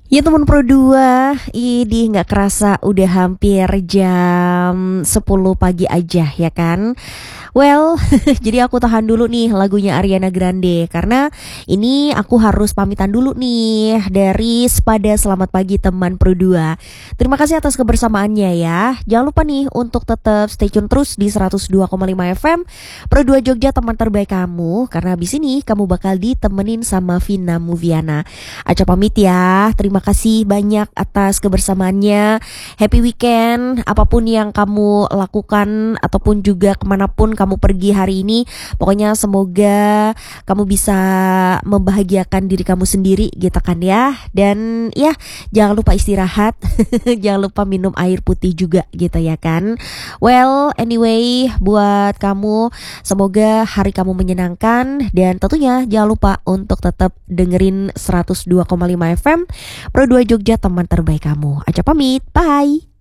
Ya teman Pro 2, ini nggak kerasa udah hampir jam 10 pagi aja ya kan. Well, jadi aku tahan dulu nih lagunya Ariana Grande karena ini aku harus pamitan dulu nih dari Spada Selamat Pagi teman Pro 2. Terima kasih atas kebersamaannya ya. Jangan lupa nih untuk tetap stay tune terus di 102,5 FM Pro 2 Jogja teman terbaik kamu karena habis ini kamu bakal ditemenin sama Vina Muviana. Aca pamit ya. Terima kasih banyak atas kebersamaannya. Happy weekend. Apapun yang kamu lakukan ataupun juga kemanapun kamu pergi hari ini, pokoknya semoga kamu bisa membahagiakan diri kamu sendiri gitu kan ya. Dan ya jangan lupa istirahat. Jangan lupa minum air putih juga gitu ya kan. Well anyway, buat kamu semoga hari kamu menyenangkan. Dan tentunya jangan lupa untuk tetap dengerin 102,5 FM Pro 2 Jogja teman terbaik kamu. Aca pamit, bye.